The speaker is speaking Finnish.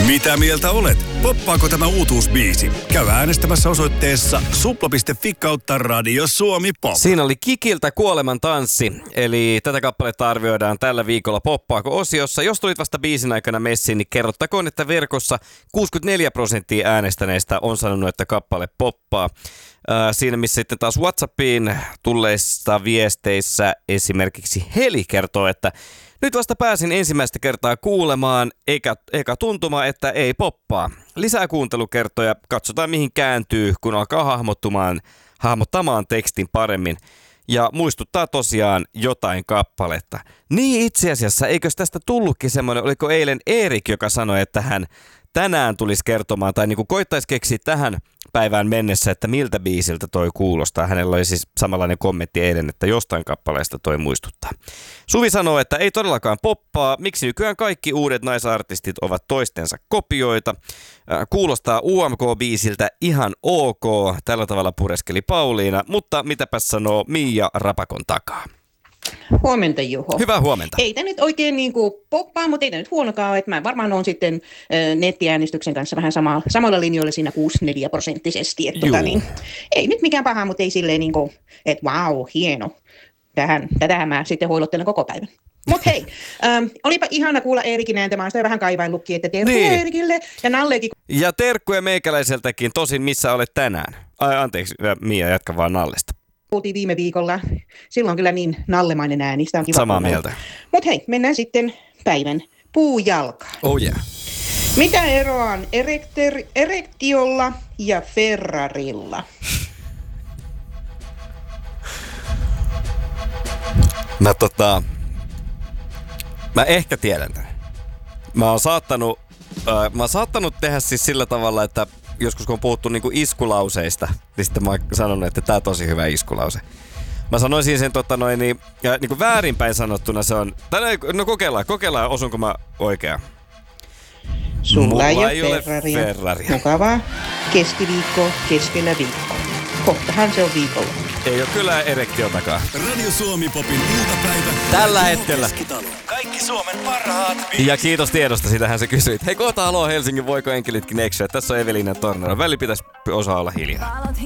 Mitä mieltä olet? Poppaako tämä uutuusbiisi? Käy äänestämässä osoitteessa supla.fi/Radio Suomi Pop. Siinä oli Kikiltä Kuoleman tanssi, eli tätä kappaletta arvioidaan tällä viikolla Poppaako-osiossa. Jos tulit vasta biisin aikana messiin, niin kerrottakoon, että verkossa 64% äänestäneistä on sanonut, että kappale poppaa. Siinä missä sitten taas WhatsAppiin tulleissa viesteissä esimerkiksi Heli kertoo, että nyt vasta pääsin ensimmäistä kertaa kuulemaan, eikä tuntuma, että ei poppaa. Lisää kuuntelukertoja, katsotaan mihin kääntyy, kun alkaa hahmottamaan tekstin paremmin. Ja muistuttaa tosiaan jotain kappaletta. Niin itse asiassa, eikös tästä tullutkin semmoinen, oliko eilen Erik, joka sanoi, että hän tänään tulisi kertomaan, tai niin kuin koittaisi keksiä tähän päivään mennessä, että miltä biisiltä toi kuulostaa. Hänellä oli siis samanlainen kommentti eilen, että jostain kappaleesta toi muistuttaa. Suvi sanoo, että ei todellakaan poppaa. Miksi nykyään kaikki uudet naisartistit ovat toistensa kopioita? Kuulostaa UMK-biisiltä ihan ok. Tällä tavalla pureskeli Pauliina, mutta mitäpäs sanoo Mia Rapakon takaa? Huomenta, Juho. Hyvää huomenta. Ei tämä nyt oikein niin kuin poppaa, mutta ei tämä nyt huonokaan. Että mä varmaan on sitten nettiäänestyksen kanssa vähän samalla linjoilla siinä 64%. Että niin, ei nyt mikään paha, mutta ei silleen niin kuin, että vau, hieno. Tätähän mä sitten hoilottelen koko päivän. Mutta hei, olipa ihana kuulla Eerikin ääntä. Mä oon sitä vähän kaivaillutkin, että terkkuja niin Eerikille ja Nalleekin. Ja terkkuja meikäläiseltäkin. Tosin missä olet tänään? Anteeksi, Mia, jatka vaan Nallesta. Puhuttiin viime viikolla. Silloin kyllä niin nallemainen ääni. Sitä on kiva. Samaa mieltä. Mutta hei, mennään sitten päivän puujalkaan. Oh yeah. Mitä eroa on erektiolla ja Ferrarilla? Mä ehkä tiedän tämän. Mä oon saattanut tehdä siis sillä tavalla, että joskus kun on puhuttu niinku iskulauseista, niin sitten mä oon sanonut, että tää on tosi hyvä iskulause. Mä sanoisin sen niinku väärinpäin sanottuna se on, no kokeillaan, osunko mä oikein? Sulla ei ole Ferraria. Mukavaa keskiviikkoa keskellä viikkoa. Kohtahan se on viikolla. Ei ole kyllä erektiotakaan. Radio Suomi Popin iltapäivä. Tällä hetkellä. Kaikki Suomen parhaat. Ja kiitos tiedosta, sitähän sä kysyit. Hei kohta haloo Helsingin, voiko enkelitkin eksyä? Tässä on Evelina Tornero. Väli pitäisi osaa olla hiljaa.